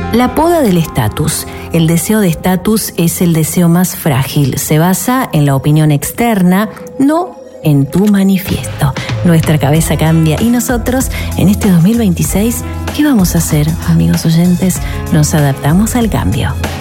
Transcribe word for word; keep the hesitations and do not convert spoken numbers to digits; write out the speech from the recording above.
La poda del estatus. El deseo de estatus es el deseo más frágil. Se basa en la opinión externa, no en tu manifiesto. Nuestra cabeza cambia y nosotros, en este dos mil veintiséis, ¿qué vamos a hacer, amigos oyentes? Nos adaptamos al cambio.